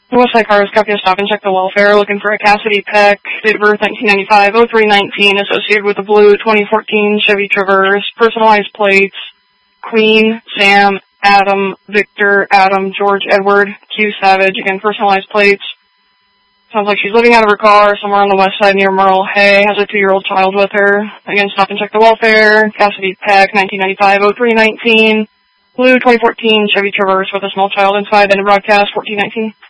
Westside Cars, copy of stop and check the welfare. Looking for a Cassidy Peck, date of birth 1995, 0319, associated with the blue 2014 Chevy Traverse. Personalized plates, Queen, Sam, Adam, Victor, Adam, George, Edward, Q Savage. Again, personalized plates. Sounds like she's living out of her car somewhere on the west side near Merle Hay. Has a 2-year-old child with her. Again, stop and check the welfare. Cassidy Peck, 1995, 0319. Blue 2014 Chevy Traverse with a small child inside. End of broadcast, 1419.